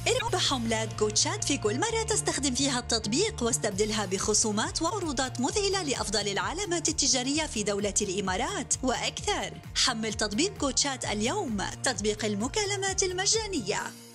اربح حملات كوتشات في كل مرة تستخدم فيها التطبيق، واستبدلها بخصومات وعروضات مذهلة لأفضل العلامات التجارية في دولة الإمارات وأكثر. حمل تطبيق كوتشات اليوم، تطبيق المكالمات المجانية.